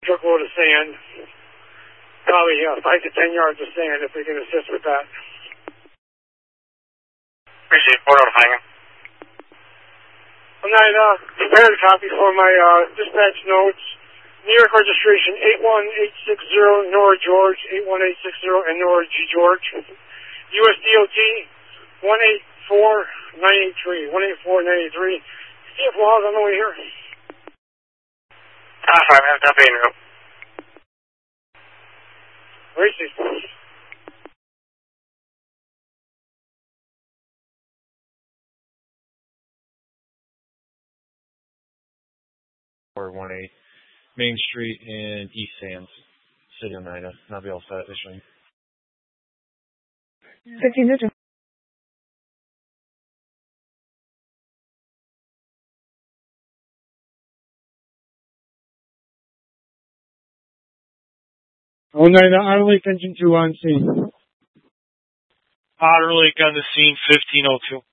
truckload of sand. Probably 5 to 10 yards of sand if we can assist with that. Appreciate it. Port out of hanging. I'm not prepared a copy for my dispatch notes. New York registration 81860 Nora George, 81860 and Nora G. George. US DOT 184983, 18493. CF Laws on the way here. 5 minutes, I'll be en route. Races. Or 18 Main Street in East Sands, City of Oneida. And I'll be all set issuing. 15 to 2. Oneida, Otter Lake Engine 2 on scene. Otter Lake on the scene, 1502.